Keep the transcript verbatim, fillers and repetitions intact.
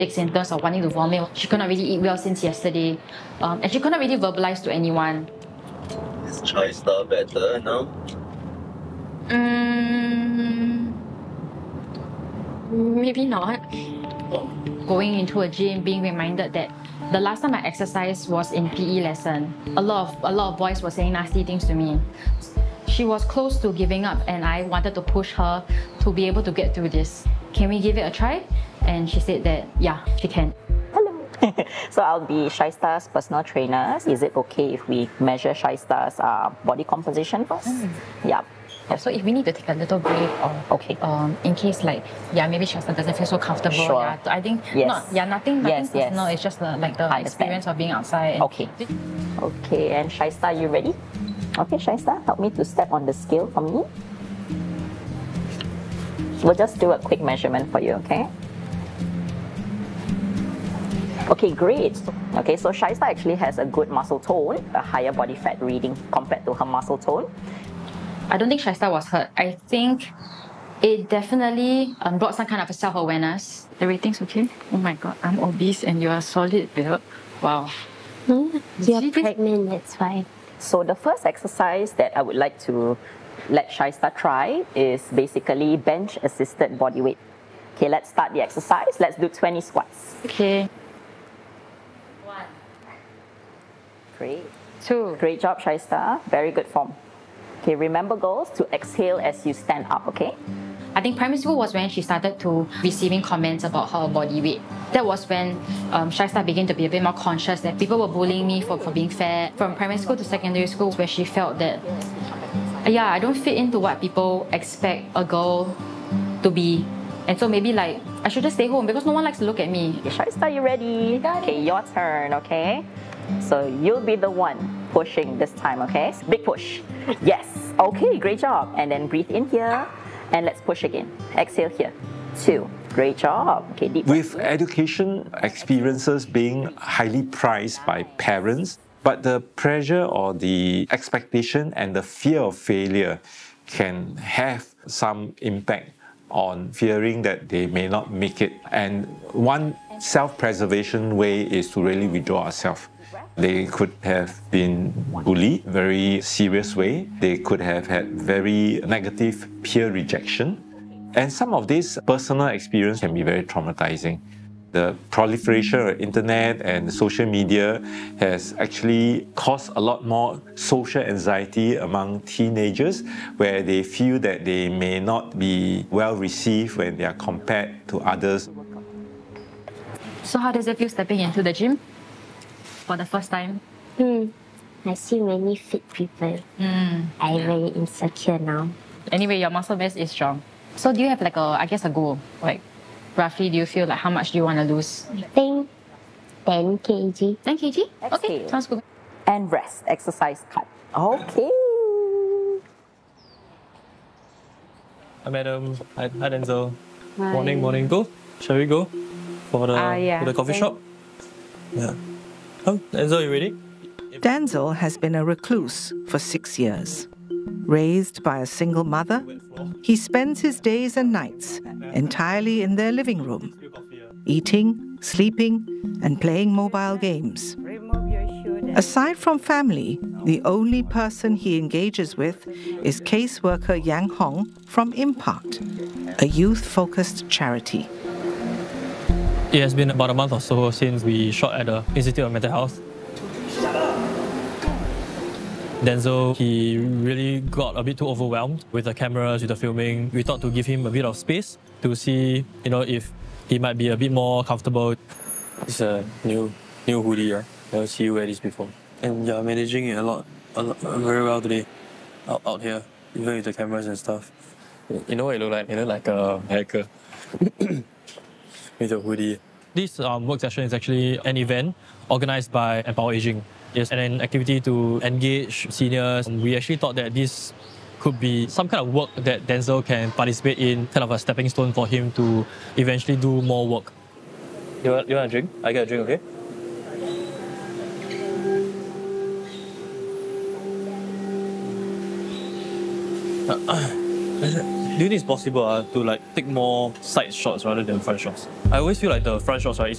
in terms of wanting to vomit. She could not really eat well since yesterday, um, and she could not really verbalize to anyone. Is Chai Star better now? Mm, maybe not. Going into a gym, being reminded that the last time I exercised was in P E lesson. A lot of a lot of boys were saying nasty things to me. She was close to giving up, and I wanted to push her to be able to get through this. Can we give it a try? And she said that, yeah, she can. Hello. So I'll be Shaista's personal trainer. Is it okay if we measure Shaista's uh, body composition first? Mm. Yeah. So if we need to take a little break, or okay, um, in case like yeah, maybe Shaista doesn't feel so comfortable. Sure. Yeah, I think yes. not yeah nothing nothing yes, personal. Yes. It's just the, like the I experience understand. of being outside. Okay. Okay, and Shaista, you ready? Okay, Shaista, help me to step on the scale for me. We'll just do a quick measurement for you, okay? Okay, great. Okay, so Shaista actually has a good muscle tone, a higher body fat reading compared to her muscle tone. I don't think Shaista was hurt. I think it definitely um, brought some kind of a self-awareness. The rating's okay? Oh my god, I'm obese and you're solid build. Wow. Mm, you're pregnant, it's fine. So the first exercise that I would like to let Shaista try is basically bench-assisted body weight. Okay, let's start the exercise. Let's do twenty squats. Okay. One. Great. Two. Great job, Shaista. Very good form. Okay, remember girls to exhale as you stand up, okay? I think primary school was when she started to receiving comments about her body weight. That was when um, Shaista began to be a bit more conscious that people were bullying me for, for being fat. From primary school to secondary school, where she felt that, yeah, I don't fit into what people expect a girl to be. And so maybe like, I should just stay home because no one likes to look at me. Okay, Shaista, you ready? Okay, your turn, okay? So you'll be the one pushing this time, okay? Big push. Yes. Okay, great job. And then breathe in here. And let's push again. Exhale here. Two. Great job. Okay, deep breath. With education experiences being highly prized by parents, but the pressure or the expectation and the fear of failure can have some impact on fearing that they may not make it. And one self-preservation way is to really withdraw ourselves. They could have been bullied in a very serious way. They could have had very negative peer rejection. And some of this personal experience can be very traumatizing. The proliferation of the internet and social media has actually caused a lot more social anxiety among teenagers, where they feel that they may not be well received when they are compared to others. So how does it feel stepping into the gym for the first time? Hmm. I see many fit people. Mm. I'm very insecure now. Anyway, your muscle mass is strong. So do you have like a, I guess a goal? Like roughly, do you feel like how much do you want to lose? I think ten kilograms. ten kilograms? Okay, Exhale. sounds good. And rest. Exercise cut. Okay. Hi, madam. Hi, hi Denzel. Hi. Morning, morning. Go. Shall we go for the Ah, yeah. for the coffee Then- shop? Yeah. Oh, Denzel, you ready? Denzel has been a recluse for six years. Raised by a single mother, he spends his days and nights entirely in their living room, eating, sleeping, and playing mobile games. Aside from family, the only person he engages with is caseworker Yang Hong from Impart, a youth-focused charity. It has been about a month or so since we shot at the Institute of Mental Health. Denzel, he really got a bit too overwhelmed with the cameras, with the filming. We thought to give him a bit of space to see, you know, if he might be a bit more comfortable. It's a new new hoodie, right? Never see you wear this before. And you're managing it a lot, a lot very well today, out, out here, even with the cameras and stuff. You know what it look like? It look like a hacker. With a hoodie. This um, work session is actually an event organized by Empower Aging. It's an activity to engage seniors. We actually thought that this could be some kind of work that Denzel can participate in, kind of a stepping stone for him to eventually do more work. You want, you want a drink? I get a drink, okay? Do you think it's possible uh, to like take more side shots rather than front shots? I always feel like the front shots, right,